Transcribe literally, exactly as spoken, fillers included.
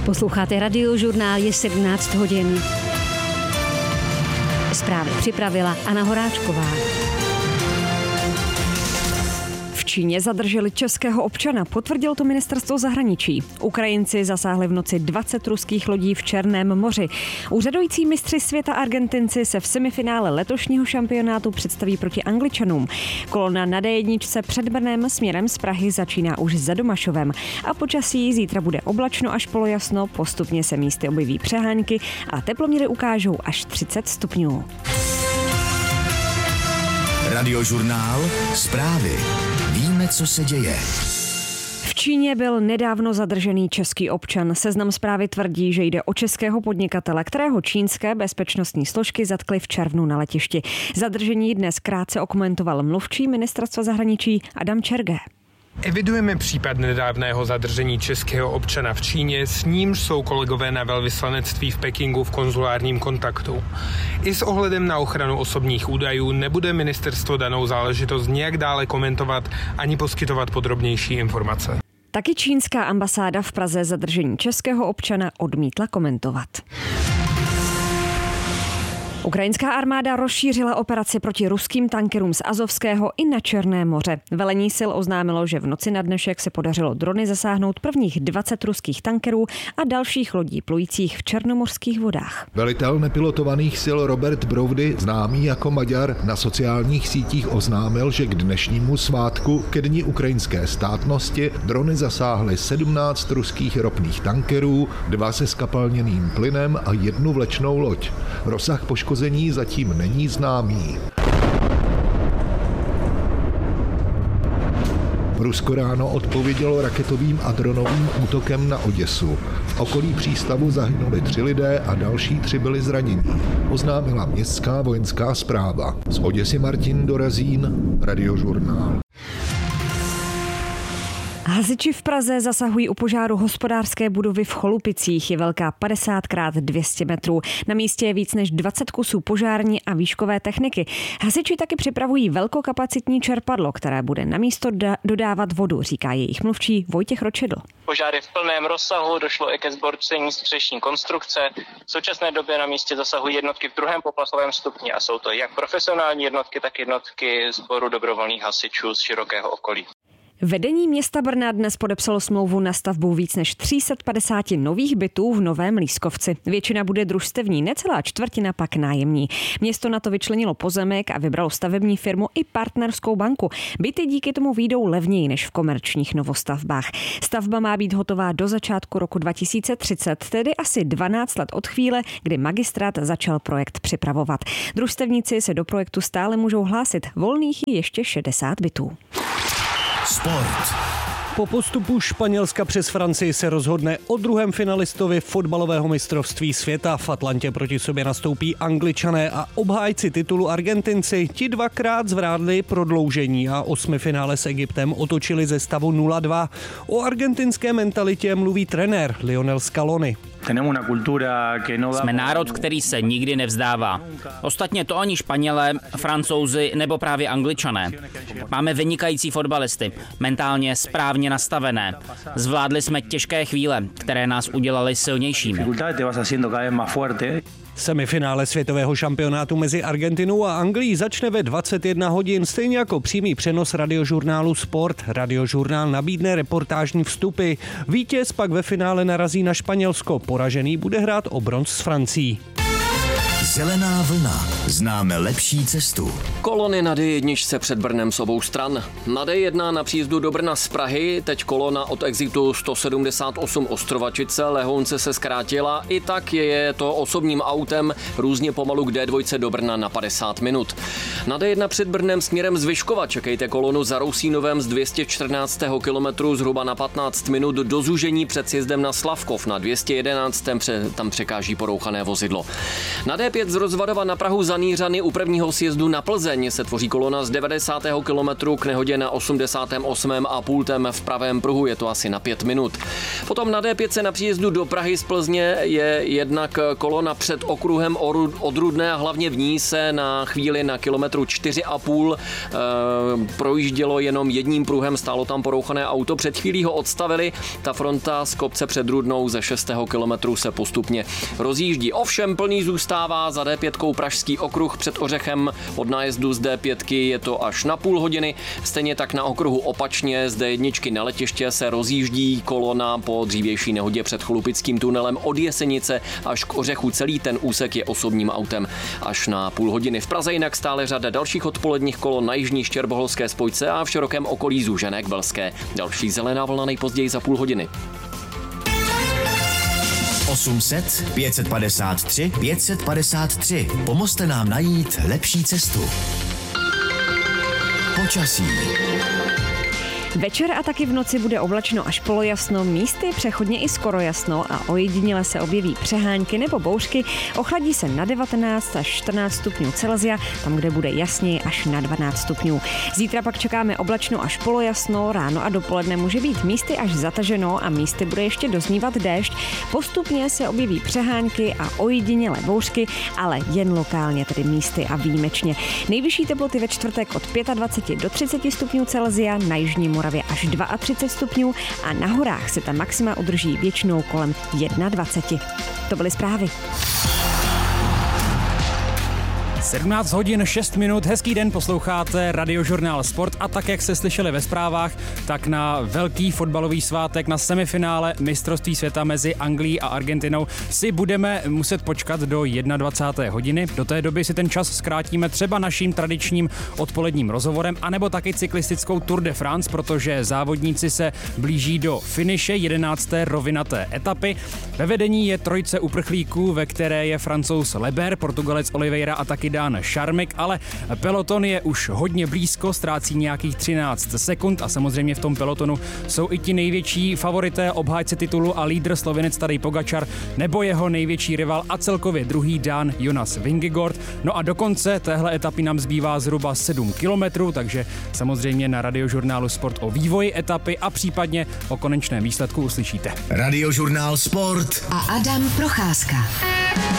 Posloucháte Radiožurnál, je sedmnáct hodin. Zprávy připravila Anna Horáčková. V Číně zadrželi českého občana, potvrdil to ministerstvo zahraničí. Ukrajinci zasáhli v noci dvacet ruských lodí v Černém moři. Úřadující mistři světa Argentinci se v semifinále letošního šampionátu představí proti Angličanům. Kolona na dé jedna před Brnem směrem z Prahy začíná už za Domašovem. A počasí zítra bude oblačno až polojasno, postupně se místy objeví přehánky a teploměry ukážou až třicet stupňů. Radiožurnál, zprávy. Víme, co se děje. V Číně byl nedávno zadržený český občan. Seznam Zprávy tvrdí, že jde o českého podnikatele, kterého čínské bezpečnostní složky zatkly v červnu na letišti. Zadržení dnes krátce okomentoval mluvčí ministerstva zahraničí Adam Čergé. Evidujeme případ nedávného zadržení českého občana v Číně, s nímž jsou kolegové na velvyslanectví v Pekingu v konzulárním kontaktu. I s ohledem na ochranu osobních údajů nebude ministerstvo danou záležitost nějak dále komentovat ani poskytovat podrobnější informace. Taky čínská ambasáda v Praze zadržení českého občana odmítla komentovat. Ukrajinská armáda rozšířila operaci proti ruským tankerům z Azovského i na Černé moře. Velení sil oznámilo, že v noci na dnešek se podařilo drony zasáhnout prvních dvacet ruských tankerů a dalších lodí plujících v černomořských vodách. Velitel nepilotovaných sil Robert Broudy, známý jako Maďar, na sociálních sítích oznámil, že k dnešnímu svátku, ke dni ukrajinské státnosti, drony zasáhly sedmnáct ruských ropných tankerů, dva se skapalněným plynem a jednu vlečnou loď. Rozsah poškození zatím není známý. Rusko ráno odpovědělo raketovým a dronovým útokem na Oděsu. V okolí přístavu zahynuli tři lidé a další tři byli zraněni, oznámila městská vojenská správa. Z Oděsy Martin Dorazín, Radiožurnál. Hasiči v Praze zasahují u požáru hospodářské budovy v Cholupicích. Je velká padesát krát dvě stě metrů. Na místě je víc než dvacet kusů požární a výškové techniky. Hasiči taky připravují velkokapacitní čerpadlo, které bude na místo dodávat vodu, říká jejich mluvčí Vojtěch Ročedl. Požár je v plném rozsahu, došlo i ke zborcení střešní konstrukce. V současné době na místě zasahují jednotky v druhém poplasovém stupni a jsou to jak profesionální jednotky, tak jednotky sboru dobrovolných hasičů z širokého okolí. Vedení města Brna dnes podepsalo smlouvu na stavbu víc než tři sta padesát nových bytů v Novém Lískovci. Většina bude družstevní, necelá čtvrtina pak nájemní. Město na to vyčlenilo pozemek a vybralo stavební firmu i partnerskou banku. Byty díky tomu vyjdou levněji než v komerčních novostavbách. Stavba má být hotová do začátku roku dva tisíce třicet, tedy asi dvanáct let od chvíle, kdy magistrát začal projekt připravovat. Družstevníci se do projektu stále můžou hlásit, volných je ještě šedesát bytů. Sport. Po postupu Španělska přes Francii se rozhodne o druhém finalistovi fotbalového mistrovství světa. V Atlantě proti sobě nastoupí Angličané a obhájci titulu Argentinci. Ti dvakrát zvládli prodloužení a osmifinále s Egyptem otočili ze stavu nula dva. O argentinské mentalitě mluví trenér Lionel Scaloni. Jsme národ, který se nikdy nevzdává. Ostatně to ani Španělé, Francouzi nebo právě Angličané. Máme vynikající fotbalisty, mentálně správně nastavené. Zvládli jsme těžké chvíle, které nás udělaly silnějšími. Semifinále světového šampionátu mezi Argentinou a Anglií začne ve dvacet jedna hodin, stejně jako přímý přenos radiožurnálu Sport. Radiožurnál nabídne reportážní vstupy. Vítěz pak ve finále narazí na Španělsko. Poražený bude hrát o bronz s Francií. Zelená vlna. Známe lepší cestu. Kolony na dé jedna před Brnem z obou stran. Na dé jedna na příjezdu do Brna z Prahy, teď kolona od exitu sto sedmdesát osm Ostrovačice, lehonce se zkrátila, i tak je to osobním autem různě pomalu k dé dva do Brna na padesát minut. Na dé jedna před Brnem směrem z Vyškova čekejte kolonu za Rousínovem z dvě stě čtrnáct kilometru zhruba na patnáct minut do zúžení před sjezdem na Slavkov na dvě stě jedenáct tam překáží porouchané vozidlo. Na dé D pět z Rozvadova na Prahu za Nýřany u prvního sjezdu na Plzeň se tvoří kolona z devadesátého kilometru k nehodě na osmdesátém osmém a pultem v pravém pruhu, je to asi na pět minut. Potom na D pět se na příjezdu do Prahy z Plzně je jednak kolona před okruhem od Rudné a hlavně v ní se na chvíli na kilometru čtyři a půl e, projíždělo jenom jedním pruhem, stálo tam porouchané auto, před chvílí ho odstavili, ta fronta z kopce před Rudnou ze šestého kilometru se postupně rozjíždí. Ovšem plný zůstává za D pět pražský okruh před Ořechem, od nájezdu z D pět je to až na půl hodiny, stejně tak na okruhu opačně z D jedna na letiště se rozjíždí kolona po dřívější nehodě před Cholupickým tunelem od Jesenice až k Ořechu. Celý ten úsek je osobním autem až na půl hodiny. V Praze jinak stále řada dalších odpoledních kolon na jižní štěrboholské spojce a v širokém okolí Zúženek Velské. Další zelená vlna nejpozději za půl hodiny. osm set, pět set padesát tři, pět set padesát tři. Pomozte nám najít lepší cestu. Počasí. Večer a taky v noci bude oblačno až polojasno, místy přechodně i skoro jasno a ojediněle se objeví přehánky nebo bouřky. Ochladí se na devatenáct až čtrnáct stupňů Celsia, tam, kde bude jasněji až na dvanáct stupňů. Zítra pak čekáme oblačno až polojasno, ráno a dopoledne může být místy až zataženo a místy bude ještě doznívat déšť. Postupně se objeví přehánky a ojediněle bouřky, ale jen lokálně, tedy místy a výjimečně. Nejvyšší teploty ve čtvrtek od dvacet pět do třiceti stupňů Celsia, na jižní Moravě až třicet dva stupňů a na horách se ta maxima udrží většinou kolem dvacet jedna. To byly zprávy. sedmnáct hodin šest minut, hezký den, posloucháte Radiožurnál Sport a tak, jak jste slyšeli ve zprávách, tak na velký fotbalový svátek, na semifinále mistrovství světa mezi Anglií a Argentinou si budeme muset počkat do dvacáté jedné hodiny. Do té doby si ten čas zkrátíme třeba naším tradičním odpoledním rozhovorem, anebo taky cyklistickou Tour de France, protože závodníci se blíží do finiše jedenácté rovinaté etapy. Ve vedení je trojice uprchlíků, ve které je Francouz Leber, Portugalec Oliveira a taky Dan Šarmek, ale peloton je už hodně blízko, ztrácí nějakých třináct sekund a samozřejmě v tom pelotonu jsou i ti největší favorité, obhájce titulu a lídr Slovinec Tadej Pogačar nebo jeho největší rival a celkově druhý Dán Jonas Vingegaard. No a do konce téhle etapy nám zbývá zhruba sedm kilometrů, takže samozřejmě na Radiožurnálu Sport o vývoji etapy a případně o konečném výsledku uslyšíte. Radiožurnál Sport a Adam Procházka.